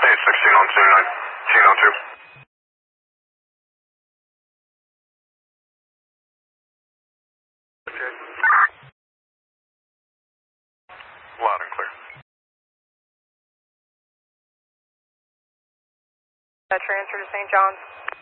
Hey, 16 on 29. 16 on 2. Loud and clear. Transfer to St. John's.